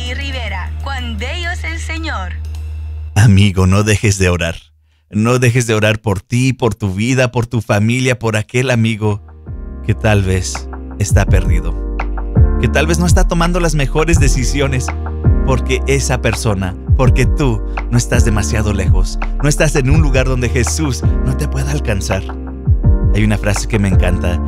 Jenny Rivera. Cuán bello es el Señor. Amigo, no dejes de orar. No dejes de orar por ti, por tu vida, por tu familia, por aquel amigo que tal vez está perdido, que tal vez no está tomando las mejores decisiones, porque esa persona, porque tú no estás demasiado lejos, no estás en un lugar donde Jesús no te pueda alcanzar. Hay una frase que me encanta